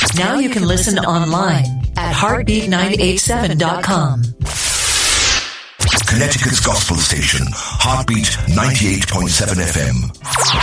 Now you can listen online at heartbeat987.com. Connecticut's gospel station, Heartbeat 98.7 FM.